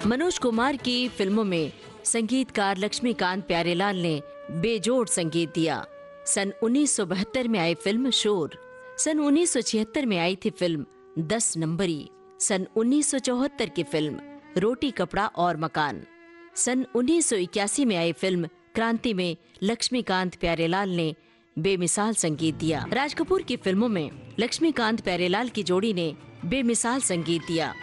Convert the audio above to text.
मनोज कुमार की फिल्मों में संगीतकार लक्ष्मीकांत प्यारेलाल ने बेजोड़ संगीत दिया। सन 1972 में आई फिल्म शोर, सन 1976 में आई थी फिल्म 10 नंबरी, सन 1974 की फिल्म रोटी कपड़ा और मकान, सन 1981 में आई फिल्म क्रांति में लक्ष्मीकांत प्यारेलाल ने बेमिसाल संगीत दिया। राज कपूर की फिल्मों में लक्ष्मीकांत प्यारेलाल की जोड़ी ने बेमिसाल संगीत दिया।